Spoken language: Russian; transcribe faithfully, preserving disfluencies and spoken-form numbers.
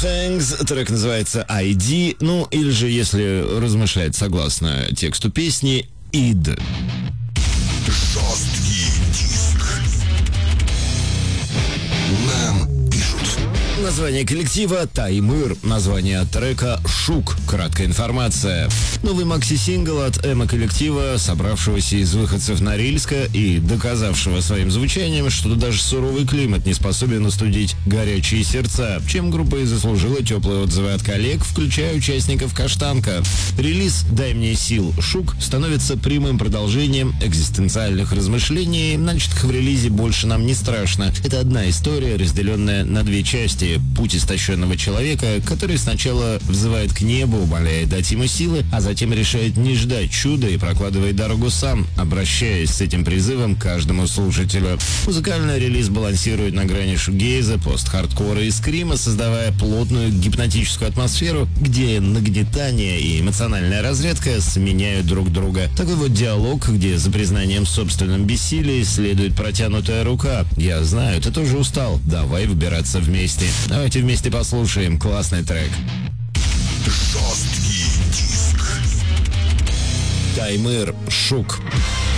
Things, трек называется ай ди, ну или же, если размышлять согласно тексту песни, ид. Жесткий диск. Нам пишут. Название коллектива «Таймыр», название трека «Шук». Краткая информация. Новый макси-сингл от эмо-коллектива, собравшегося из выходцев Норильска и доказавшего своим звучанием, что даже суровый климат не способен остудить горячие сердца, чем группа и заслужила теплые отзывы от коллег, включая участников «Каштанка». Релиз «Дай мне сил, Шук» становится прямым продолжением экзистенциальных размышлений, начатых в релизе «Больше нам не страшно». Это одна история, разделенная на две части. Путь истощенного человека, который сначала взывает к небу, умоляет дать ему силы, а затем решает не ждать чуда и прокладывает дорогу сам, обращаясь с этим призывом к каждому слушателю. Музыкальный релиз балансирует на грани шугейза, пост-хардкора и скрима, создавая плотную гипнотическую атмосферу, где нагнетание и эмоциональная разрядка сменяют друг друга. Такой вот диалог, где за признанием собственном бессилии следует протянутая рука. «Я знаю, ты тоже устал. Давай выбираться вместе». Давайте вместе послушаем классный трек. Жесткий диск. «Таймыр», «Шук».